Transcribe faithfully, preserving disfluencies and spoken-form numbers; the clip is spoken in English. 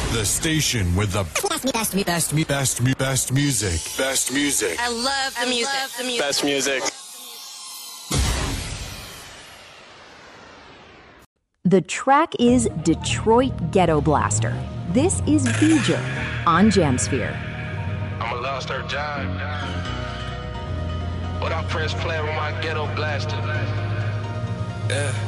The station with the best, best, best, best, best, best music. Best music. I love the I music. love the music. Best music. The track is Detroit Ghetto Blaster. This is Beeger on Jamsphere. I'm a lost her job. But I press play with my ghetto blaster. Yeah.